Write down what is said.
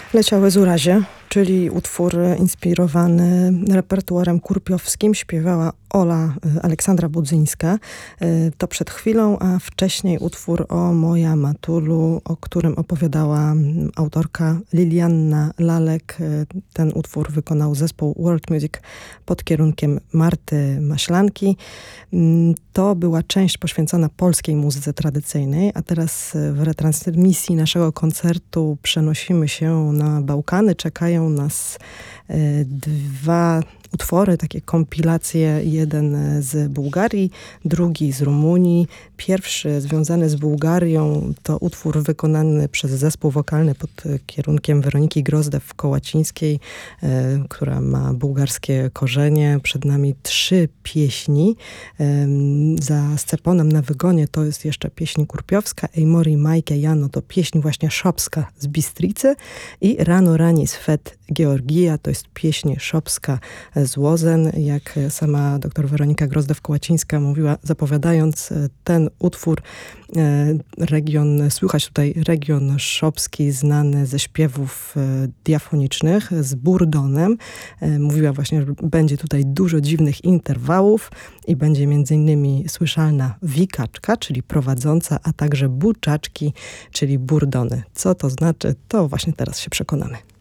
Leciały z urazie, czyli utwór inspirowany repertuarem kurpiowskim, śpiewała Ola Aleksandra Budzyńska. To przed chwilą, a wcześniej utwór o Moja Matulu, o którym opowiadała autorka Lilianna Lalek. Ten utwór wykonał zespół World Music pod kierunkiem Marty Maślanki. To była część poświęcona polskiej muzyce tradycyjnej, a teraz w retransmisji naszego koncertu przenosimy się na Bałkany. Czekają nas dwa utwory, takie kompilacje, jeden z Bułgarii, drugi z Rumunii. Pierwszy związany z Bułgarią to utwór wykonany przez zespół wokalny pod kierunkiem Weroniki Grozdew-Kołacińskiej, która ma bułgarskie korzenie. Przed nami 3 pieśni. Za Sceponem na Wygonie to jest jeszcze pieśń kurpiowska, Ejmori Majke Jano to pieśń właśnie szopska z Bistricy i Rano Rani Swet Georgija to jest pieśń szopska z Łozen. Jak sama dr Weronika Grozdew-Kołacińska mówiła, zapowiadając ten utwór, słychać tutaj region szopski znany ze śpiewów diafonicznych z burdonem. Mówiła właśnie, że będzie tutaj dużo dziwnych interwałów i będzie m.in. słyszalna wikaczka, czyli prowadząca, a także buczaczki, czyli burdony. Co to znaczy, to właśnie teraz się przekonamy.